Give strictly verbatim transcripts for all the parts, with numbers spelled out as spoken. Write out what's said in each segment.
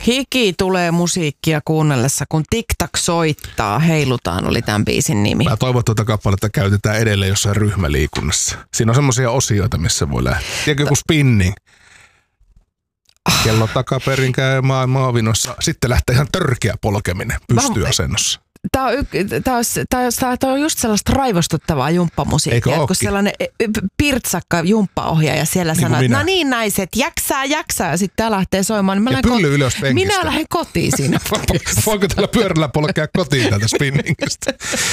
Hiki tulee musiikkia kuunnellessa, kun TikTok soittaa. Heilutaan oli tämän biisin nimi. Mä toivon, että tuota kappaletta käytetään edelleen jossain ryhmäliikunnassa. Siinä on semmoisia osioita, missä voi lähteä. Tiedätkö joku spinning? Kello takaperin käy maavinossa. Sitten lähtee ihan törkeä polkeminen pystyasennossa. Tämä on, tämä, on, tämä, on, tämä on just sellaista raivostuttavaa jumppamusiikkia, kun sellainen pirtsakka jumppaohjaaja siellä niin sanoo, että no niin naiset, jaksaa, jaksaa, ja sitten tämä lähtee soimaan. Niin ja pylly ylös penkistä. Minä lähden kotiin siinä. Voinko tällä pyörällä polkea kotiin tältä spinningistä?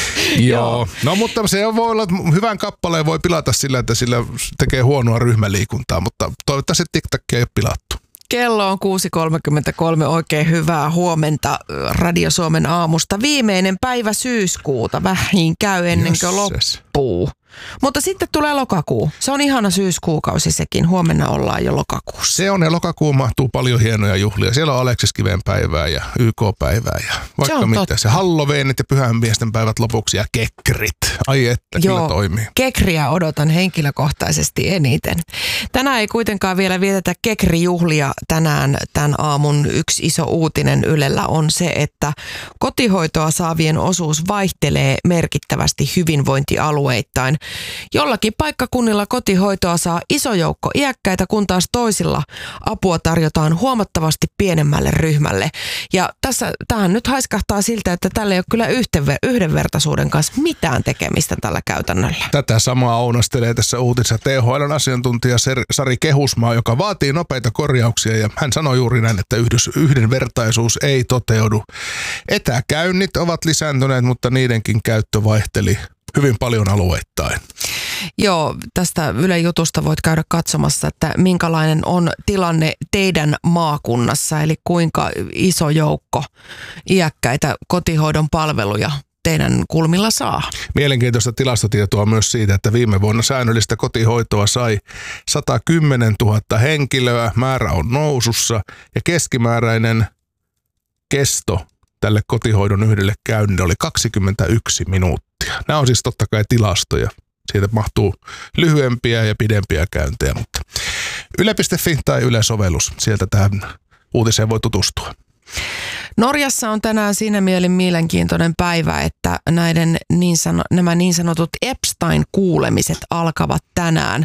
Joo. No mutta se voi olla, että hyvän kappaleen voi pilata sillä, että sillä tekee huonoa ryhmäliikuntaa, mutta toivottavasti TikTok ei ole pilattu. Kello on kuusi kolmekymmentäkolme, oikein hyvää huomenta Radio Suomen aamusta. Viimeinen päivä syyskuuta, vähin käy ennen kuin loppuu. Mutta sitten tulee lokakuu. Se on ihana syyskuukausi sekin. Huomenna ollaan jo lokakuussa. Se on ja lokakuun mahtuu paljon hienoja juhlia. Siellä on Aleksis Kiven päivää ja Y K-päivää ja vaikka se mitä. Se Halloweenit ja pyhänmiesten päivät lopuksi ja kekrit. Ai että, Joo, kyllä toimii. Kekriä odotan henkilökohtaisesti eniten. Tänään ei kuitenkaan vielä vietetä kekrijuhlia. Tänään tämän aamun yksi iso uutinen Ylellä on se, että kotihoitoa saavien osuus vaihtelee merkittävästi hyvinvointialueittain. Jollakin paikkakunnilla kotihoitoa saa iso joukko iäkkäitä, kun taas toisilla apua tarjotaan huomattavasti pienemmälle ryhmälle. Ja tässä, tähän nyt haiskahtaa siltä, että tällä ei ole kyllä yhtenver- yhdenvertaisuuden kanssa mitään tekemistä tällä käytännöllä. Tätä samaa ounastelee tässä uutisessa T H L:n asiantuntija Sari Kehusmaa, joka vaatii nopeita korjauksia ja hän sanoi juuri näin, että yhdenvertaisuus ei toteudu. Etäkäynnit ovat lisääntyneet, mutta niidenkin käyttö vaihteli hyvin paljon alueittain. Joo, tästä Ylen jutusta voit käydä katsomassa, että minkälainen on tilanne teidän maakunnassa, eli kuinka iso joukko iäkkäitä kotihoidon palveluja teidän kulmilla saa. Mielenkiintoista tilastotietoa myös siitä, että viime vuonna säännöllistä kotihoitoa sai sata kymmenen tuhatta henkilöä, määrä on nousussa ja keskimääräinen kesto tälle kotihoidon yhdelle käynnille oli kaksikymmentäyksi minuuttia. Nämä on siis totta kai tilastoja. Siitä mahtuu lyhyempiä ja pidempiä käyntejä, mutta yle piste fi tai Yle-sovellus, sieltä tähän uutiseen voi tutustua. Norjassa on tänään siinä mielin mielenkiintoinen päivä, että näiden niin sano, nämä niin sanotut Epstein-kuulemiset alkavat tänään.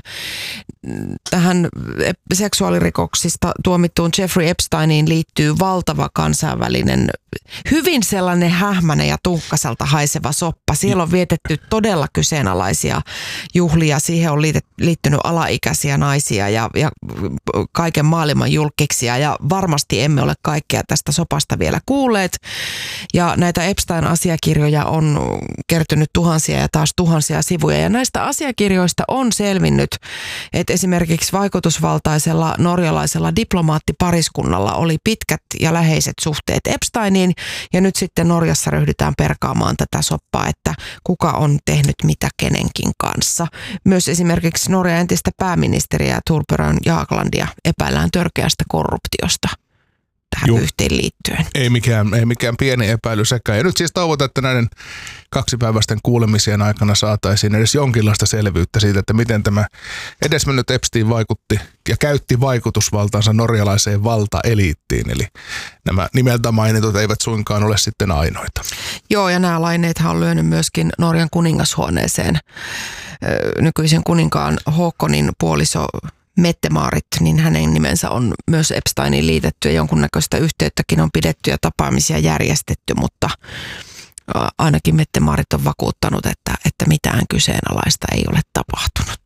Tähän seksuaalirikoksista tuomittuun Jeffrey Epsteiniin liittyy valtava kansainvälinen, hyvin sellainen hähmäinen ja tuhkaselta haiseva soppa. Siellä on vietetty todella kyseenalaisia juhlia. Siihen on liittynyt alaikäisiä naisia ja, ja kaiken maailman julkkiksia ja varmasti emme ole kaikkea tästä sopasta vielä kuulleet. Ja näitä Epstein-asiakirjoja on kertynyt tuhansia ja taas tuhansia sivuja. Ja näistä asiakirjoista on selvinnyt, että esimerkiksi vaikutusvaltaisella norjalaisella diplomaattipariskunnalla oli pitkät ja läheiset suhteet Epsteiniin. Ja nyt sitten Norjassa ryhdytään perkaamaan tätä soppaa, että kuka on tehnyt mitä kenenkin kanssa. Myös esimerkiksi Norjan entistä pääministeriä Thorbjørn Jaglandia epäillään törkeästä korruptiosta tähän Juh. yhteen liittyen. Ei mikään, ei mikään pieni epäily sekään. Ja nyt siis toivotaan, että näiden kaksipäiväisten kuulemisien aikana saataisiin edes jonkinlaista selvyyttä siitä, että miten tämä edesmennyt Epstein vaikutti ja käytti vaikutusvaltaansa norjalaiseen valtaeliittiin. Eli nämä nimeltä mainitut eivät suinkaan ole sitten ainoita. Joo, ja nämä laineethan on lyönyt myöskin Norjan kuningashuoneeseen. Nykyisen kuninkaan Håkonin puoliso Mette-Marit, niin hänen nimensä on myös Epsteiniin liitetty ja jonkunnäköistä yhteyttäkin on pidetty ja tapaamisia järjestetty, mutta ainakin Mette-Marit on vakuuttanut, että, että mitään kyseenalaista ei ole tapahtunut.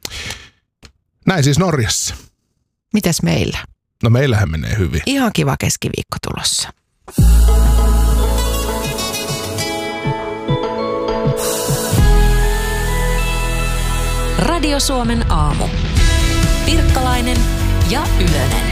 Näin siis Norjassa. Mitäs meillä? No meillähän menee hyvin. Ihan kiva keskiviikko tulossa. Radio Suomen aamu. Pirkkalainen ja Ylönen.